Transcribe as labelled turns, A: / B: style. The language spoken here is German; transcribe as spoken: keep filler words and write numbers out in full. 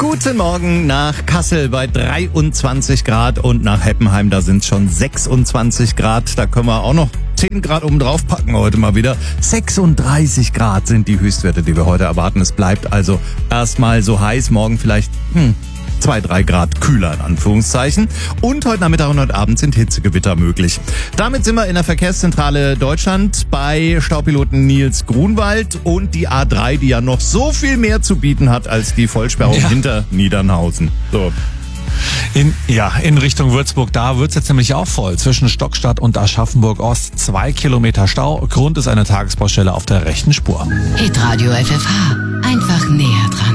A: Guten Morgen nach Kassel bei dreiundzwanzig Grad und nach Heppenheim, da sind es schon sechsundzwanzig Grad. Da können wir auch noch zehn Grad oben drauf packen heute mal wieder. sechsunddreißig Grad sind die Höchstwerte, die wir heute erwarten. Es bleibt also erstmal so heiß. Morgen vielleicht hm, zwei, drei Grad kühler in Anführungszeichen. Und heute Nachmittag und heute Abend sind Hitzegewitter möglich. Damit sind wir in der Verkehrszentrale Deutschland bei Staupiloten Nils Grunwald und die A drei, die ja noch so viel mehr zu bieten hat als die Vollsperrung ja. hinter Niedernhausen. So.
B: In, ja, in Richtung Würzburg, da wird's jetzt nämlich auch voll. Zwischen Stockstadt und Aschaffenburg Ost zwei Kilometer Stau. Grund ist eine Tagesbaustelle auf der rechten Spur.
C: Hitradio F F H. Einfach näher dran.